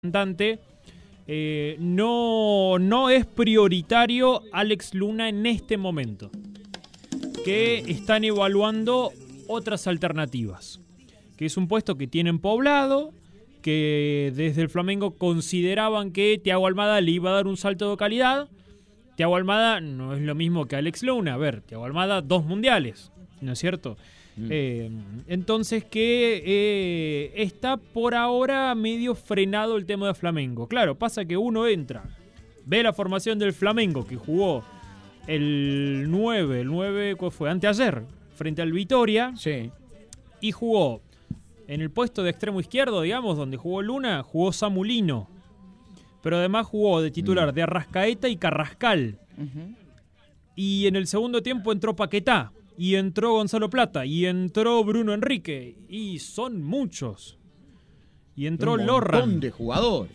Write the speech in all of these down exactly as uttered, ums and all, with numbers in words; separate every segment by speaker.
Speaker 1: representante, eh, no, no es prioritario Alex Luna en este momento, que están evaluando otras alternativas, que es un puesto que tienen poblado, que desde el Flamengo consideraban que Thiago Almada le iba a dar un salto de calidad. Thiago Almada no es lo mismo que Alex Luna. A ver, Thiago Almada, dos mundiales, ¿no es cierto? Mm. Eh, entonces que eh, está por ahora medio frenado el tema de Flamengo. Claro, pasa que uno entra, ve la formación del Flamengo que jugó el nueve, el nueve, ¿cuál fue? Anteayer, frente al Vitória.
Speaker 2: Sí. Y
Speaker 1: jugó en el puesto de extremo izquierdo, digamos, donde jugó Luna, jugó Samulino. Pero además jugó de titular de Arrascaeta y Carrascal. Uh-huh. Y en el segundo tiempo entró Paquetá, y entró Gonzalo Plata, y entró Bruno Enrique, y son muchos. Y entró Lorran.
Speaker 2: Un montón de jugadores.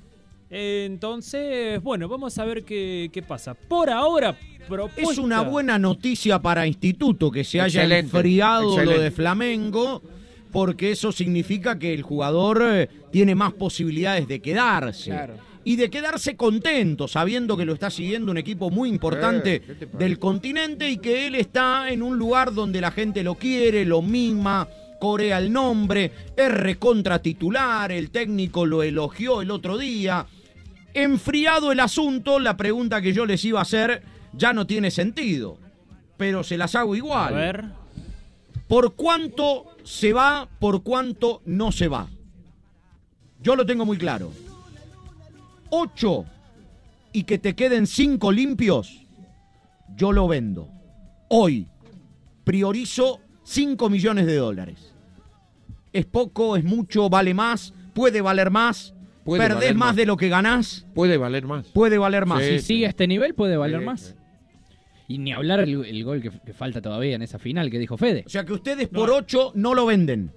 Speaker 1: Entonces, bueno, vamos a ver qué, qué pasa. Por ahora, propuesta...
Speaker 2: Es una buena noticia para Instituto que se haya excelente, enfriado excelente. Lo de Flamengo, porque eso significa que el jugador eh, tiene más posibilidades de quedarse. Claro. Y de quedarse contento, sabiendo que lo está siguiendo un equipo muy importante eh, del continente y que él está en un lugar donde la gente lo quiere, lo mima, corea el nombre, es recontra titular, el técnico lo elogió el otro día. Enfriado el asunto, la pregunta que yo les iba a hacer ya no tiene sentido, pero se las hago igual.
Speaker 1: A ver.
Speaker 2: ¿Por cuánto se va, por cuánto no se va? Yo lo tengo muy claro. Ocho y que te queden cinco limpios, yo lo vendo. Hoy priorizo cinco millones de dólares. ¿Es poco, es mucho, vale más, puede valer más? Puede ¿Perdés valer más, más de lo que ganás?
Speaker 3: Puede valer más.
Speaker 2: Puede valer más.
Speaker 4: Sí, si
Speaker 2: sí.
Speaker 4: sigue a este nivel, puede valer sí, más. Sí.
Speaker 5: Y ni hablar el, el gol que, que falta todavía en esa final que dijo Fede.
Speaker 2: O sea que ustedes por ocho no lo venden.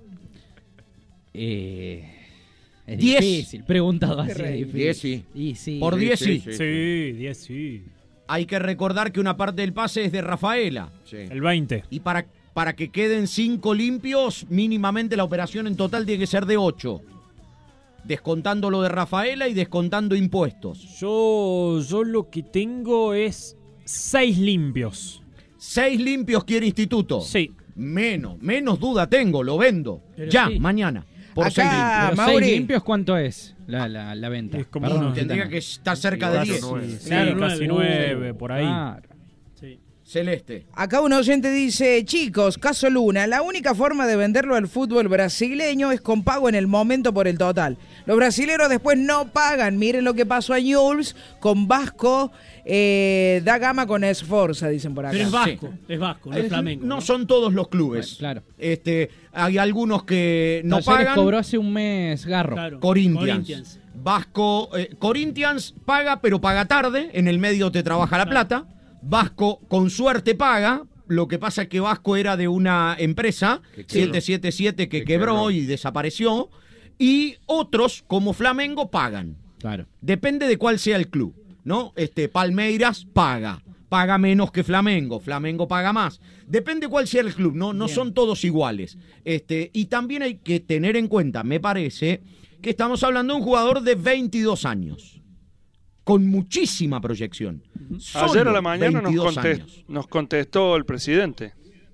Speaker 5: Eh... Es
Speaker 2: diez.
Speaker 5: difícil, preguntado así. Es difícil.
Speaker 3: diez sí.
Speaker 5: Y sí.
Speaker 2: Por diez sí.
Speaker 1: Sí, sí, diez sí.
Speaker 2: Hay que recordar que una parte del pase es de Rafaela.
Speaker 1: Sí. El veinte.
Speaker 2: Y para, para que queden cinco limpios, mínimamente la operación en total tiene que ser de ocho. Descontando lo de Rafaela y descontando impuestos.
Speaker 1: Yo, yo lo que tengo es seis limpios.
Speaker 2: ¿Seis limpios quiere Instituto?
Speaker 1: Sí.
Speaker 2: Menos, menos duda tengo, lo vendo. Pero ya, sí. Mañana. Por
Speaker 5: Acá,
Speaker 2: seis limpios.
Speaker 5: Mauri, ¿seis limpios cuánto es la, la, la venta?
Speaker 1: Es como
Speaker 2: Perdón,
Speaker 1: uno,
Speaker 2: tendría que estar cerca de diez.
Speaker 1: Sí, claro, casi nueve, por ahí.
Speaker 5: Claro.
Speaker 1: Sí.
Speaker 2: Celeste.
Speaker 6: Acá un oyente dice, chicos, caso Luna, la única forma de venderlo al fútbol brasileño es con pago en el momento por el total. Los brasileños después no pagan. Miren lo que pasó a Newell's con Vasco, eh, da gama con Esforza, dicen por acá.
Speaker 7: Pero es Vasco, sí. es Vasco, no es Flamengo.
Speaker 2: No, ¿no? Son todos los clubes.
Speaker 5: Claro.
Speaker 2: Este, hay algunos que no
Speaker 5: Talleres
Speaker 2: pagan.
Speaker 5: Cobró hace un mes Garro.
Speaker 7: Claro.
Speaker 2: Corinthians.
Speaker 7: Corinthians.
Speaker 2: Vasco, eh, Corinthians paga, pero paga tarde. En el medio te trabaja la plata. Vasco, con suerte, paga. Lo que pasa es que Vasco era de una empresa, siete siete siete, que, que quebró, quebró y desapareció. Y otros, como Flamengo, pagan.
Speaker 5: Claro.
Speaker 2: Depende de cuál sea el club, ¿no? Este, Palmeiras paga. Paga menos que Flamengo. Flamengo paga más. Depende cuál sea el club, ¿no? No son todos iguales. Este, y también hay que tener en cuenta, me parece, que estamos hablando de un jugador de veintidós años. Con muchísima proyección. Solo
Speaker 3: Ayer a la mañana nos,
Speaker 2: contest,
Speaker 3: nos contestó el presidente.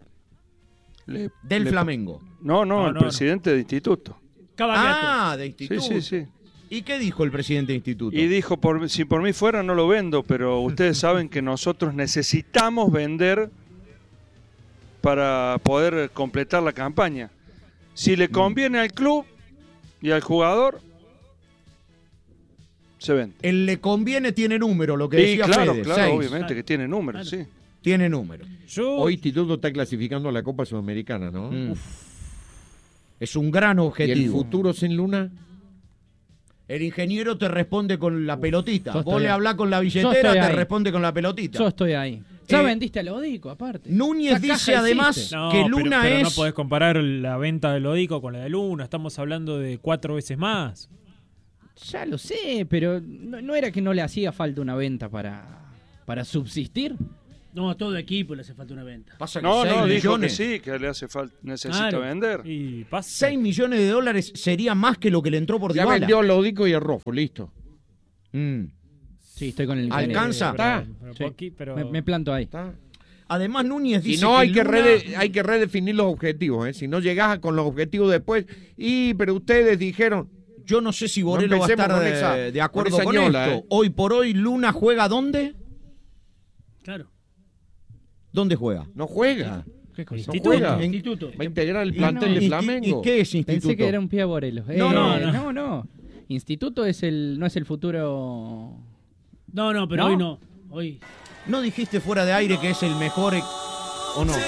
Speaker 2: Le, Del le, Flamengo.
Speaker 3: No, no, no el no, presidente no. de Instituto.
Speaker 2: Ah, de Instituto.
Speaker 3: Sí, sí, sí.
Speaker 2: ¿Y qué dijo el presidente de Instituto?
Speaker 3: Y dijo, por, si por mí fuera no lo vendo, pero ustedes saben que nosotros necesitamos vender para poder completar la campaña. Si le conviene mm. al club y al jugador, se vende.
Speaker 2: El le conviene tiene número, lo que
Speaker 3: sí,
Speaker 2: decía
Speaker 3: claro,
Speaker 2: Fede.
Speaker 3: claro,
Speaker 2: seis.
Speaker 3: obviamente que tiene número,
Speaker 7: claro.
Speaker 3: sí.
Speaker 2: Tiene número.
Speaker 3: Yo...
Speaker 8: Hoy Instituto está clasificando a la Copa Sudamericana, ¿no?
Speaker 2: Mm. Es un gran objetivo.
Speaker 8: ¿Y el futuro sin Luna?
Speaker 2: El ingeniero te responde con la pelotita. Yo Vos le hablás con la billetera, te ahí. responde con la pelotita.
Speaker 5: Yo estoy ahí. Ya eh, vendiste a Lodico, aparte.
Speaker 2: Núñez dice además
Speaker 1: no,
Speaker 2: que Luna
Speaker 1: pero, pero
Speaker 2: es...
Speaker 1: no podés comparar la venta de Lodico con la de Luna. Estamos hablando de cuatro veces más.
Speaker 5: Ya lo sé, pero no, no era que no le hacía falta una venta para, para subsistir.
Speaker 7: No, a todo equipo le hace falta una venta.
Speaker 2: Pasa que
Speaker 3: No,
Speaker 2: seis
Speaker 3: no, dijo que
Speaker 2: millones,
Speaker 3: sí, que le hace falta, necesita
Speaker 7: Claro.
Speaker 3: vender.
Speaker 1: Y pasa.
Speaker 2: seis millones de dólares sería más que lo que le entró por
Speaker 8: Ya
Speaker 2: Dybala.
Speaker 8: vendió Lodico y el Rofo, listo.
Speaker 2: Mm.
Speaker 5: Sí, estoy con el
Speaker 2: ¿Alcanza?
Speaker 8: Está.
Speaker 1: Pero
Speaker 5: Sí.
Speaker 1: poqui- pero-
Speaker 5: Me, me planto ahí.
Speaker 8: Está.
Speaker 2: Además, Núñez
Speaker 8: Si
Speaker 2: dice
Speaker 8: no, hay que,
Speaker 2: Luna-
Speaker 8: rede- hay que redefinir los objetivos. ¿eh? Si no llegas con los objetivos después, y pero ustedes dijeron,
Speaker 2: Yo no sé si
Speaker 8: No
Speaker 2: Borelo va a
Speaker 8: empecemos
Speaker 2: estar
Speaker 8: con
Speaker 2: de,
Speaker 8: esa-
Speaker 2: de acuerdo
Speaker 8: con
Speaker 2: con,
Speaker 8: esa ñola,
Speaker 2: esto.
Speaker 8: ¿eh?
Speaker 2: Hoy por hoy, Luna juega ¿dónde?
Speaker 7: Claro.
Speaker 2: ¿Dónde juega?
Speaker 8: no juega.
Speaker 5: ¿Qué cosa?
Speaker 8: No
Speaker 7: Instituto.
Speaker 8: juega.
Speaker 7: Instituto.
Speaker 8: Va a integrar el
Speaker 5: Y
Speaker 8: plantel
Speaker 5: no,
Speaker 8: de
Speaker 2: ¿Y- y-
Speaker 8: Flamengo.
Speaker 2: ¿Y qué es instituto?
Speaker 5: Pensé que era un pie a Morelos.
Speaker 2: No,
Speaker 5: Eh,
Speaker 7: no,
Speaker 5: no,
Speaker 7: no.
Speaker 5: no. Instituto es el, no es el futuro.
Speaker 7: No, no, pero
Speaker 5: ¿No?
Speaker 7: hoy no. Hoy.
Speaker 2: ¿No dijiste fuera de aire que es el mejor e- o no?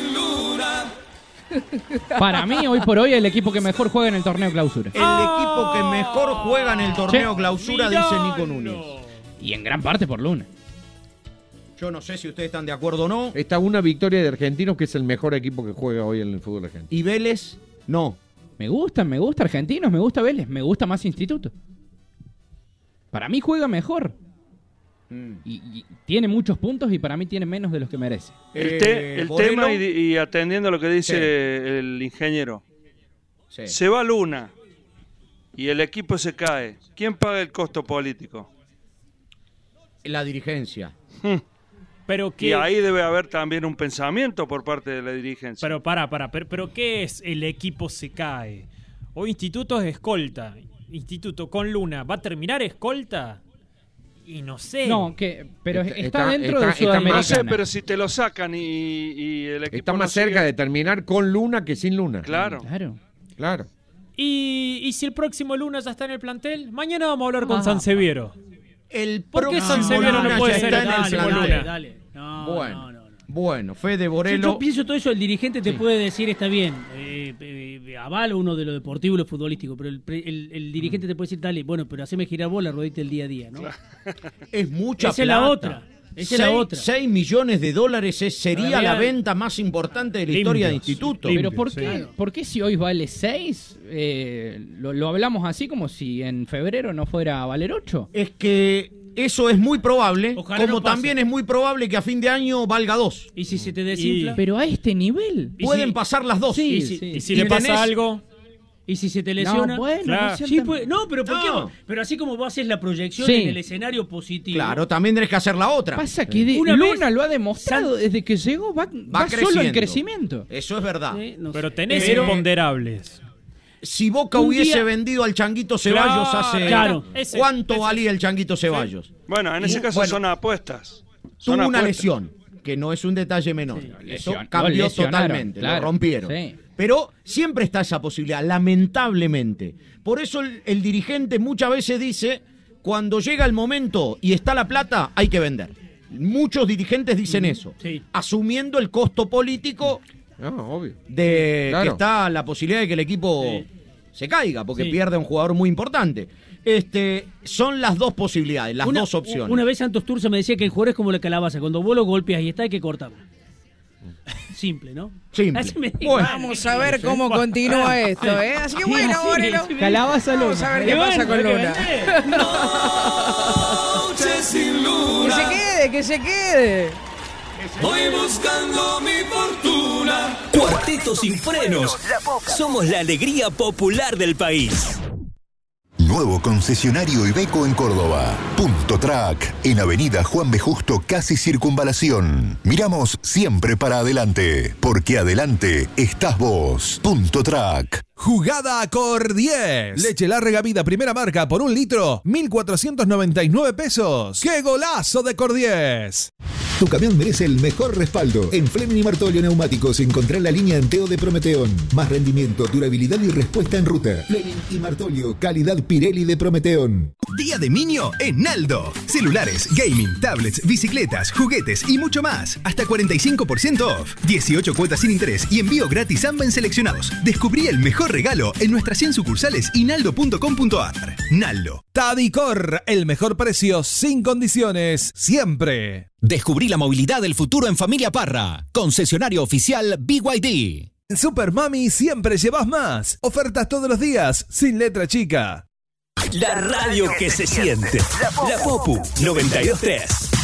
Speaker 5: Para mí, hoy por hoy, el equipo que mejor juega en el torneo clausura.
Speaker 2: El equipo que mejor juega en el torneo
Speaker 5: Sí.
Speaker 2: clausura, dice Nico Núñez.
Speaker 5: Y en gran parte por Luna.
Speaker 2: Yo no sé si ustedes están de acuerdo o no.
Speaker 8: Está una victoria de Argentinos, que es el mejor equipo que juega hoy en el fútbol argentino.
Speaker 2: ¿Y Vélez? No.
Speaker 5: Me gusta, me gusta Argentinos, me gusta Vélez, me gusta más Instituto. Para mí juega mejor. Y, y tiene muchos puntos y para mí tiene menos de los que merece.
Speaker 3: El, te-
Speaker 2: Eh,
Speaker 3: el
Speaker 2: Borelo.
Speaker 3: tema, y, y atendiendo a lo que dice
Speaker 2: Sí.
Speaker 3: el ingeniero,
Speaker 2: Sí.
Speaker 3: se va Luna y el equipo se cae. ¿Quién paga el costo político?
Speaker 2: La dirigencia.
Speaker 1: Pero
Speaker 3: Y
Speaker 1: qué.
Speaker 3: ahí debe haber también un pensamiento por parte de la dirigencia.
Speaker 1: Pero para, para, pero, pero ¿qué es el equipo se cae? Hoy Instituto es escolta. Instituto con Luna, ¿va a terminar escolta? Y no sé.
Speaker 5: No, que, pero
Speaker 8: Está-
Speaker 5: está,
Speaker 8: está-
Speaker 5: dentro
Speaker 8: está-
Speaker 5: de
Speaker 8: está
Speaker 5: Sudamericana.
Speaker 3: no sé, pero si te lo sacan y, y el equipo
Speaker 8: Está
Speaker 3: no
Speaker 8: más cerca
Speaker 3: sigue-
Speaker 8: de terminar con Luna que sin Luna.
Speaker 3: Claro.
Speaker 5: Claro.
Speaker 8: Claro.
Speaker 1: ¿Y, y si el próximo Luna ya está en el plantel? Mañana vamos a hablar con
Speaker 5: Ah,
Speaker 1: Sanseviero.
Speaker 2: El
Speaker 1: ¿Por qué
Speaker 2: próximo
Speaker 1: Sanseviero no
Speaker 2: Luna
Speaker 1: puede
Speaker 2: ya
Speaker 1: ser
Speaker 2: está
Speaker 1: el
Speaker 2: en el
Speaker 1: próximo
Speaker 2: plantel.
Speaker 1: Luna?
Speaker 7: Dale. No,
Speaker 2: Bueno.
Speaker 7: no, no, no.
Speaker 2: Bueno, Fede
Speaker 7: Yo,
Speaker 2: Borelo.
Speaker 7: yo pienso todo eso, el dirigente te puede decir, está bien, eh, eh, avalo uno de lo deportivo y lo futbolístico, pero el, pre- el- el dirigente te puede decir, dale, bueno, pero haceme girar vos la ruedita el día a día, ¿no?
Speaker 2: Es mucha
Speaker 7: Esa es la
Speaker 2: plata.
Speaker 7: otra, esa es la
Speaker 2: Seis-
Speaker 7: otra.
Speaker 2: seis millones de dólares es- sería
Speaker 7: Ahora,
Speaker 2: la
Speaker 7: vean.
Speaker 2: venta más importante de la
Speaker 1: Limpios,
Speaker 2: historia de Instituto.
Speaker 1: limpios.
Speaker 5: Pero ¿por
Speaker 1: Sí.
Speaker 5: qué,
Speaker 7: Claro.
Speaker 5: ¿por qué si hoy vale seis? lo, lo hablamos así como si en febrero no fuera a valer ocho.
Speaker 2: Es que eso es muy probable,
Speaker 7: Ojalá
Speaker 2: como
Speaker 7: no pase.
Speaker 2: también es muy probable que a fin de año valga dos.
Speaker 7: Y si se te desinfla,
Speaker 5: Pero a este nivel.
Speaker 7: ¿Y
Speaker 2: Pueden
Speaker 7: si-
Speaker 2: pasar las dos.
Speaker 5: Sí,
Speaker 7: y si,
Speaker 5: sí.
Speaker 1: Y si
Speaker 2: Y
Speaker 1: le pasa
Speaker 2: tenés-
Speaker 1: algo,
Speaker 7: y si se te lesiona,
Speaker 5: No, bueno,
Speaker 1: Claro.
Speaker 5: no sean
Speaker 7: sí
Speaker 5: tan-
Speaker 7: puede- no, pero ¿por qué
Speaker 2: No.
Speaker 7: vos? Pero así como vos haces la proyección
Speaker 5: Sí.
Speaker 7: en el escenario positivo.
Speaker 2: Claro, también tenés que hacer la otra.
Speaker 5: Pasa que de-
Speaker 7: Una
Speaker 5: Luna
Speaker 7: vez-
Speaker 5: lo ha demostrado desde que llegó, va,
Speaker 2: Va,
Speaker 5: va
Speaker 2: creciendo.
Speaker 5: solo en crecimiento.
Speaker 2: Eso es verdad.
Speaker 7: Sí, no
Speaker 1: pero
Speaker 7: sé.
Speaker 1: tenés
Speaker 7: Pero-
Speaker 1: imponderables.
Speaker 2: Si Boca
Speaker 7: Un
Speaker 2: hubiese
Speaker 7: día-
Speaker 2: vendido al Changuito Ceballos
Speaker 1: Claro,
Speaker 2: hace...
Speaker 7: claro.
Speaker 1: Ese-
Speaker 2: ¿Cuánto
Speaker 1: ese-
Speaker 2: valía el Changuito Ceballos?
Speaker 3: Bueno, en ese
Speaker 2: Y-
Speaker 3: caso
Speaker 2: bueno,
Speaker 3: son apuestas. Son
Speaker 2: Tuvo una
Speaker 3: apuestas.
Speaker 2: lesión, que no es un detalle menor.
Speaker 5: Sí.
Speaker 2: Eso
Speaker 5: Lesión-
Speaker 2: cambió
Speaker 5: lo lesionaron,
Speaker 2: totalmente,
Speaker 5: claro.
Speaker 2: lo rompieron.
Speaker 5: Sí.
Speaker 2: Pero siempre está esa posibilidad, lamentablemente. Por eso el, el dirigente muchas veces dice, cuando llega el momento y está la plata, hay que vender. Muchos dirigentes dicen eso,
Speaker 7: sí.
Speaker 2: asumiendo el costo político
Speaker 8: No, obvio.
Speaker 2: de
Speaker 8: Claro.
Speaker 2: que está la posibilidad de que el equipo
Speaker 7: Sí.
Speaker 2: se caiga, porque
Speaker 7: Sí.
Speaker 2: pierde a un jugador muy importante. Este, son las dos posibilidades, las
Speaker 7: Una-
Speaker 2: dos opciones.
Speaker 7: Una vez Santos Turce me decía que el jugador es como la calabaza, cuando vos lo golpeas y está hay que cortarlo. Simple, ¿no?
Speaker 2: Simple.
Speaker 7: Así me dijo.
Speaker 2: Bueno.
Speaker 6: Vamos a ver cómo continúa esto, ¿eh? Así que bueno,
Speaker 7: Sí,
Speaker 6: Borelo.
Speaker 7: sí,
Speaker 5: Calabaza
Speaker 6: Vamos
Speaker 5: Luna.
Speaker 6: a ver
Speaker 7: Y
Speaker 6: qué
Speaker 7: bueno,
Speaker 6: pasa con
Speaker 7: hay que
Speaker 6: Luna.
Speaker 7: vender.
Speaker 6: Que se quede, que se quede.
Speaker 9: Voy buscando mi fortuna. Cuarteto sin frenos. Somos la alegría popular del país.
Speaker 10: Nuevo concesionario Iveco en Córdoba. Punto Track, en Avenida Juan B. Justo, casi Circunvalación. Miramos siempre para adelante, porque adelante estás vos. Punto Track.
Speaker 11: Jugada a Cor diez. Leche Larga Vida primera marca por un litro, mil cuatrocientos noventa y nueve pesos. ¡Qué golazo de Cor diez!
Speaker 12: Tu camión merece el mejor respaldo. En Fleming y Martolio Neumáticos encontrá la línea Anteo de Prometeón. Más rendimiento, durabilidad y respuesta en ruta. Fleming y Martolio, calidad Pirelli de Prometeón.
Speaker 13: Día de Minio en Naldo. Celulares, gaming, tablets, bicicletas, juguetes y mucho más. Hasta cuarenta y cinco por ciento off. dieciocho cuotas sin interés y envío gratis AMBA en seleccionados. Descubrí el mejor regalo en nuestras cien sucursales y naldo punto com punto ar. Naldo.
Speaker 11: Tadicor, el mejor precio sin condiciones, siempre.
Speaker 9: Descubrí la movilidad del futuro en Familia Parra. Concesionario oficial B Y D.
Speaker 11: En Super Mami siempre llevas más. Ofertas todos los días, sin letra chica.
Speaker 9: La radio que se siente. La Popu noventa y dos punto tres.